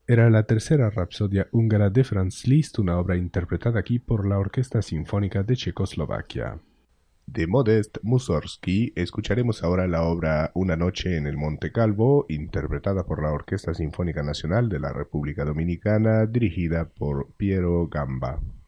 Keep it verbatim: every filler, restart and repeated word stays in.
Era la tercera rapsodia húngara de Franz Liszt, una obra interpretada aquí por la Orquesta Sinfónica de Checoslovaquia. De Modest Mussorgsky escucharemos ahora la obra Una noche en el Monte Calvo, interpretada por la Orquesta Sinfónica Nacional de la República Dominicana, dirigida por Piero Gamba.